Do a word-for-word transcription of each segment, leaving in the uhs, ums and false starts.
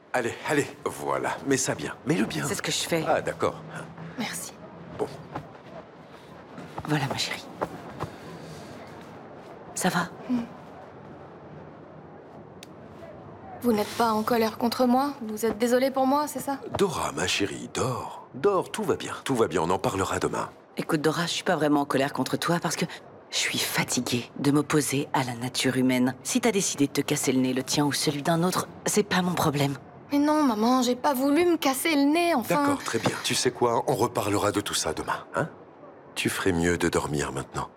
Allez, allez, voilà. Mets ça bien. Mets-le bien. C'est ce que je fais. Ah, d'accord. Merci. Bon. Voilà, ma chérie. Ça va? Mm. Vous n'êtes pas en colère contre moi? Vous êtes désolée pour moi, c'est ça? Dora, ma chérie, dors. Dors, tout va bien. Tout va bien, on en parlera demain. Écoute, Dora, je suis pas vraiment en colère contre toi parce que je suis fatiguée de m'opposer à la nature humaine. Si t'as décidé de te casser le nez, le tien ou celui d'un autre, c'est pas mon problème. Mais non, maman, j'ai pas voulu me casser le nez, enfin... D'accord, très bien. Tu sais quoi? On reparlera de tout ça demain, hein? Tu ferais mieux de dormir maintenant.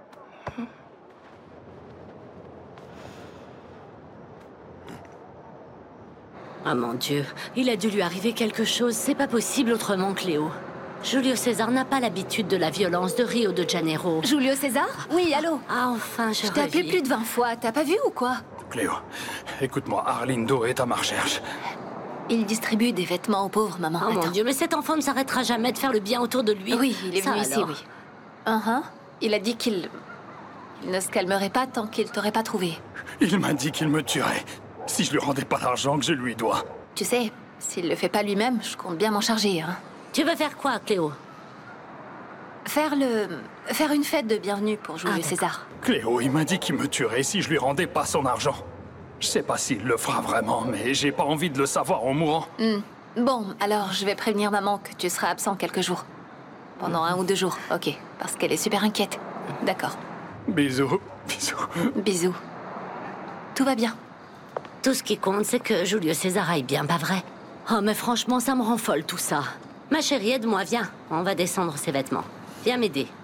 Ah mon Dieu, il a dû lui arriver quelque chose, c'est pas possible autrement, Cléo. Julio César n'a pas l'habitude de la violence de Rio de Janeiro. Julio César? Oui, allô? Ah, enfin, je Je t'ai appelé revis. plus de vingt fois, t'as pas vu ou quoi? Cléo, écoute-moi, Arlindo est à ma recherche. Il distribue des vêtements aux pauvres, maman. Oh mon Attends. Dieu, mais cet enfant ne s'arrêtera jamais de faire le bien autour de lui. Oui, il est Ça, venu ici, alors. oui. Uh-huh. Il a dit qu'il... Il ne se calmerait pas tant qu'il t'aurait pas trouvé. Il m'a dit qu'il me tuerait si je lui rendais pas l'argent que je lui dois. Tu sais, s'il le fait pas lui-même, je compte bien m'en charger, hein. Tu veux faire quoi, Cléo? Faire le... Faire une fête de bienvenue pour Julio Ah, d'accord. César. Cléo, il m'a dit qu'il me tuerait si je lui rendais pas son argent. Je sais pas s'il le fera vraiment, mais j'ai pas envie de le savoir en mourant. Hmm. Bon, alors je vais prévenir maman que tu seras absent quelques jours. Pendant un ou deux jours, ok. Parce qu'elle est super inquiète. D'accord. Bisous, bisous. Bisous. Tout va bien. Tout ce qui compte, c'est que Julio César aille bien, pas vrai? Oh, mais franchement, ça me rend folle, tout ça. Ma chérie, aide-moi, viens. On va descendre ses vêtements. Viens m'aider.